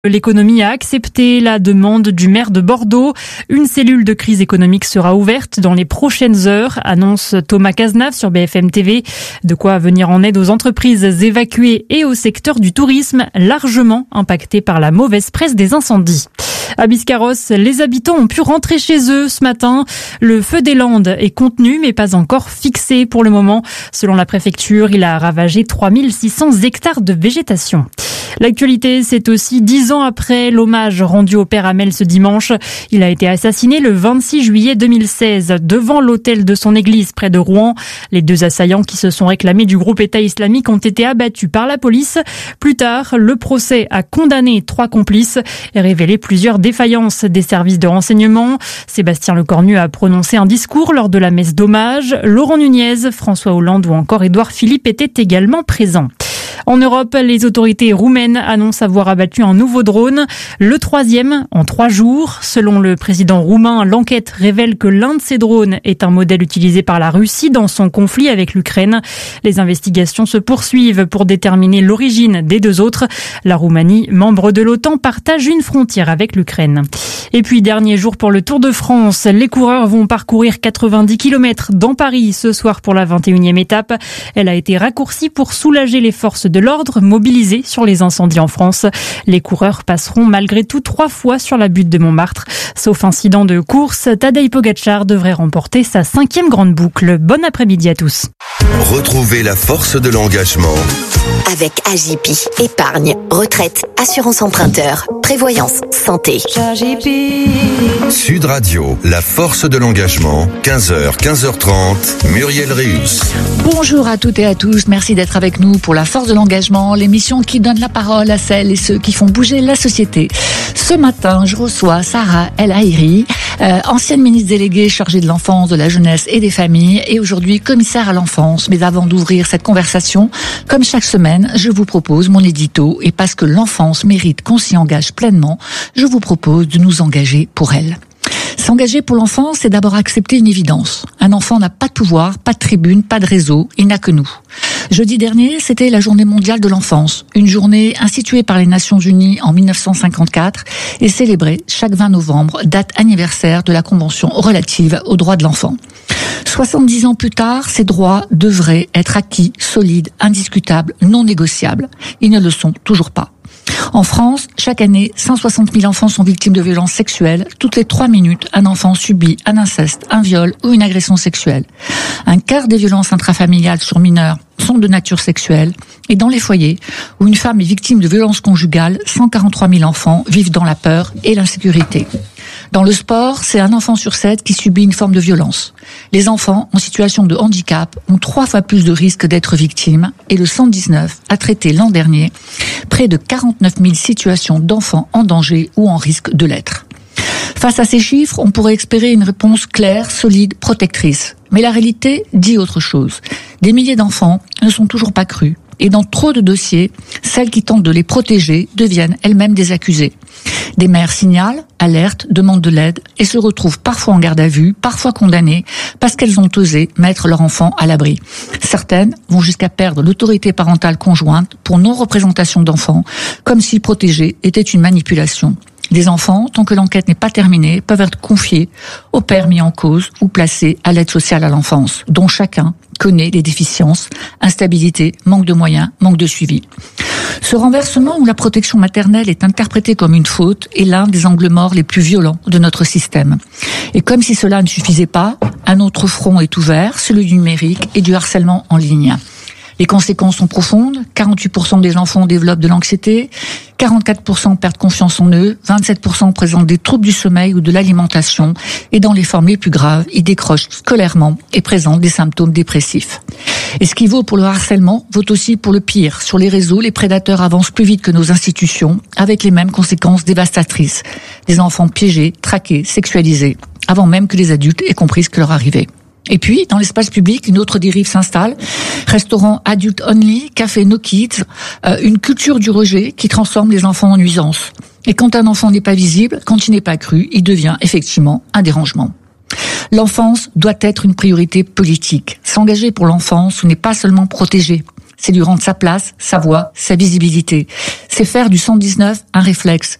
L'économie a accepté la demande du maire de Bordeaux. Une cellule de crise économique sera ouverte dans les prochaines heures, annonce Thomas Cazenave sur BFM TV. De quoi venir en aide aux entreprises évacuées et au secteur du tourisme, largement impacté par la mauvaise presse des incendies. À Biscarrosse, les habitants ont pu rentrer chez eux ce matin. Le feu des Landes est contenu, mais pas encore fixé pour le moment. Selon la préfecture, il a ravagé 3600 hectares de végétation. L'actualité, c'est aussi 10 ans après l'hommage rendu au père Hamel ce dimanche. Il a été assassiné le 26 juillet 2016 devant l'autel de son église près de Rouen. Les deux assaillants qui se sont réclamés du groupe État islamique ont été abattus par la police. Plus tard, le procès a condamné 3 complices et révélé plusieurs défaillances des services de renseignement. Sébastien Lecornu a prononcé un discours lors de la messe d'hommage. Laurent Nunez, François Hollande ou encore Édouard Philippe étaient également présents. En Europe, les autorités roumaines annoncent avoir abattu un nouveau drone, le 3e en 3 jours. Selon le président roumain, l'enquête révèle que l'un de ces drones est un modèle utilisé par la Russie dans son conflit avec l'Ukraine. Les investigations se poursuivent pour déterminer l'origine des 2 autres. La Roumanie, membre de l'OTAN, partage une frontière avec l'Ukraine. Et puis, dernier jour pour le Tour de France. Les coureurs vont parcourir 90 km dans Paris ce soir pour la 21e étape. Elle a été raccourcie pour soulager les forces de l'ordre mobilisées sur les incendies en France. Les coureurs passeront malgré tout 3 fois sur la butte de Montmartre. Sauf incident de course, Tadej Pogačar devrait remporter sa 5e grande boucle. Bon après-midi à tous. Retrouvez la force de l'engagement avec AJP. Épargne, retraite, assurance emprunteur, prévoyance, santé. Sud Radio, la force de l'engagement, 15h, 15h30, Muriel Réus. Bonjour à toutes et à tous, merci d'être avec nous pour la force de l'engagement, l'émission qui donne la parole à celles et ceux qui font bouger la société. Ce matin, je reçois Sarah El Haïry, ancienne ministre déléguée chargée de l'enfance, de la jeunesse et des familles, et aujourd'hui commissaire à l'enfance. Mais avant d'ouvrir cette conversation, comme chaque semaine, je vous propose mon édito, et parce que l'enfance mérite qu'on s'y engage pleinement, je vous propose de nous engager pour elle. S'engager pour l'enfant, c'est d'abord accepter une évidence. Un enfant n'a pas de pouvoir, pas de tribune, pas de réseau, il n'a que nous. Jeudi dernier, c'était la journée mondiale de l'enfance, une journée instituée par les Nations Unies en 1954 et célébrée chaque 20 novembre, date anniversaire de la Convention relative aux droits de l'enfant. 70 ans plus tard, ces droits devraient être acquis, solides, indiscutables, non négociables. Ils ne le sont toujours pas. En France, chaque année, 160 000 enfants sont victimes de violences sexuelles. Toutes les 3 minutes, un enfant subit un inceste, un viol ou une agression sexuelle. Un quart des violences intrafamiliales sur mineurs sont de nature sexuelle. Et dans les foyers où une femme est victime de violences conjugales, 143 000 enfants vivent dans la peur et l'insécurité. Dans le sport, c'est un enfant sur 7 qui subit une forme de violence. Les enfants en situation de handicap ont 3 fois plus de risques d'être victimes et le 119 a traité l'an dernier près de 49 000 situations d'enfants en danger ou en risque de l'être. Face à ces chiffres, on pourrait espérer une réponse claire, solide, protectrice. Mais la réalité dit autre chose. Des milliers d'enfants ne sont toujours pas crus. Et dans trop de dossiers, celles qui tentent de les protéger deviennent elles-mêmes des accusées. Des mères signalent, alertent, demandent de l'aide et se retrouvent parfois en garde à vue, parfois condamnées, parce qu'elles ont osé mettre leur enfant à l'abri. Certaines vont jusqu'à perdre l'autorité parentale conjointe pour non-représentation d'enfants, comme si protéger était une manipulation. Des enfants, tant que l'enquête n'est pas terminée, peuvent être confiés aux pères mis en cause ou placés à l'aide sociale à l'enfance, dont chacun connaît les déficiences, instabilité, manque de moyens, manque de suivi. Ce renversement où la protection maternelle est interprétée comme une faute est l'un des angles morts les plus violents de notre système. Et comme si cela ne suffisait pas, un autre front est ouvert, celui du numérique et du harcèlement en ligne. Les conséquences sont profondes. 48% des enfants développent de l'anxiété, 44% perdent confiance en eux, 27% présentent des troubles du sommeil ou de l'alimentation, et dans les formes les plus graves, ils décrochent scolairement et présentent des symptômes dépressifs. Et ce qui vaut pour le harcèlement vaut aussi pour le pire. Sur les réseaux, les prédateurs avancent plus vite que nos institutions, avec les mêmes conséquences dévastatrices. Des enfants piégés, traqués, sexualisés, avant même que les adultes aient compris ce que leur arrivait. Et puis, dans l'espace public, une autre dérive s'installe. Restaurants adult only, café no kids, une culture du rejet qui transforme les enfants en nuisance. Et quand un enfant n'est pas visible, quand il n'est pas cru, il devient effectivement un dérangement. L'enfance doit être une priorité politique. S'engager pour l'enfance, ce n'est pas seulement protéger, c'est lui rendre sa place, sa voix, sa visibilité. C'est faire du 119 un réflexe.